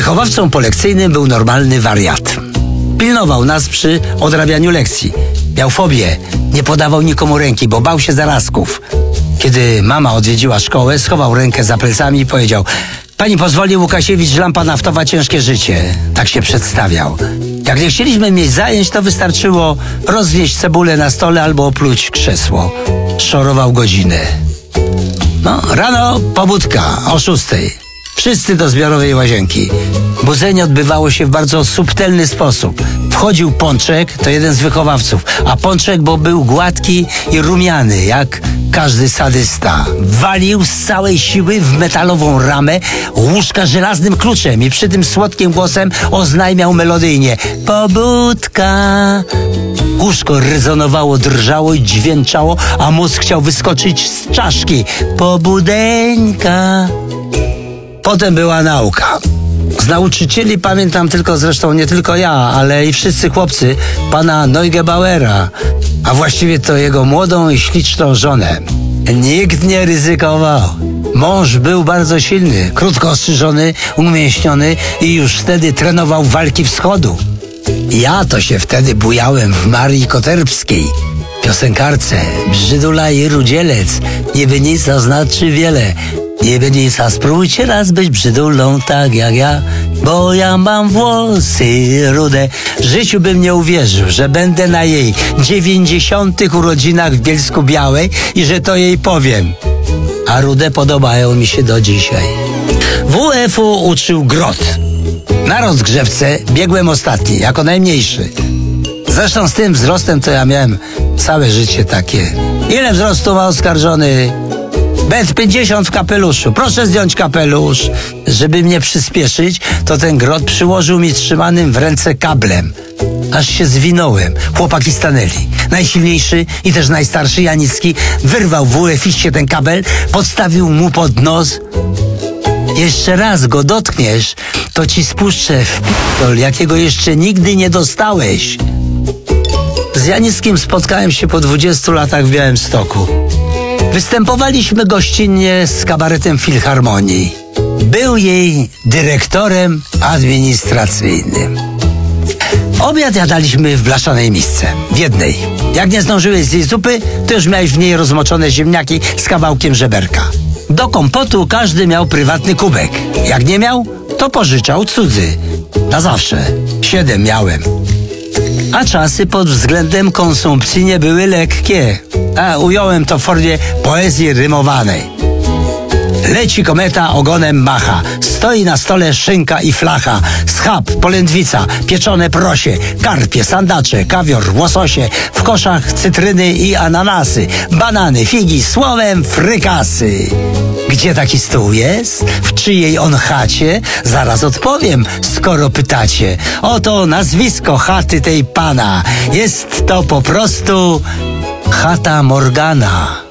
Wychowawcą polekcyjnym był normalny wariat. Pilnował nas przy odrabianiu lekcji. Miał fobię, nie podawał nikomu ręki, bo bał się zarazków. Kiedy mama odwiedziła szkołę, schował rękę za plecami i powiedział: pani pozwoli, Łukasiewicz, lampa naftowa, ciężkie życie. Tak się przedstawiał. Jak nie chcieliśmy mieć zajęć, to wystarczyło roznieść cebulę na stole albo opluć krzesło. Szorował godzinę. Rano pobudka o 6:00. Wszyscy do zbiorowej łazienki. Budzenie odbywało się w bardzo subtelny sposób. Wchodził Pączek, to jeden z wychowawców, a Pączek, bo był gładki i rumiany, jak każdy sadysta. Walił z całej siły w metalową ramę łóżka żelaznym kluczem i przy tym słodkim głosem oznajmiał melodyjnie: pobudka. Łóżko rezonowało, drżało i dźwięczało, a mózg chciał wyskoczyć z czaszki. Pobudeńka. Potem była nauka. Z nauczycieli pamiętam tylko, zresztą nie tylko ja, ale i wszyscy chłopcy, pana Neugebauera, a właściwie to jego młodą i śliczną żonę. Nikt nie ryzykował. Mąż był bardzo silny, krótko ostrzyżony, umięśniony i już wtedy trenował walki wschodu. Ja to się wtedy bujałem w Marii Koterbskiej, piosenkarce: brzydula i rudzielec, niby nic, a znaczy wiele. Niby nic, a spróbujcie raz być brzydulą tak jak ja, bo ja mam włosy rude. W życiu bym nie uwierzył, że będę na jej 90. urodzinach w Bielsku Białej i że to jej powiem. A rude podobają mi się do dzisiaj. WF-u uczył Grot. Na rozgrzewce biegłem ostatni, jako najmniejszy. Zresztą z tym wzrostem to ja miałem całe życie takie. Ile wzrostu ma oskarżony? 1,50 m w kapeluszu. Proszę zdjąć kapelusz. Żeby mnie przyspieszyć, to ten Grot przyłożył mi trzymanym w ręce kablem. Aż się zwinąłem. Chłopaki stanęli. Najsilniejszy i też najstarszy, Janicki, wyrwał WF-iście ten kabel, podstawił mu pod nos. Jeszcze raz go dotkniesz, to ci spuszczę w p***ol, jakiego jeszcze nigdy nie dostałeś. Z Janickim spotkałem się po 20 latach w Białymstoku. Występowaliśmy gościnnie z kabaretem Filharmonii. Był jej dyrektorem administracyjnym. Obiad jadaliśmy w blaszanej misce, w jednej. Jak nie zdążyłeś zjeść zupy, to już miałeś w niej rozmoczone ziemniaki z kawałkiem żeberka. Do kompotu każdy miał prywatny kubek. Jak nie miał, to pożyczał cudzy. Na zawsze. 7 miałem. A czasy pod względem konsumpcji nie były lekkie. Ująłem to w formie poezji rymowanej. Leci kometa, ogonem macha. Stoi na stole szynka i flacha. Schab, polędwica, pieczone prosie, karpie, sandacze, kawior, łososie. W koszach cytryny i ananasy, banany, figi, słowem frykasy. Gdzie taki stół jest? W czyjej on chacie? Zaraz odpowiem, skoro pytacie. Oto nazwisko chaty tej pana. Jest to po prostu chata Morgana.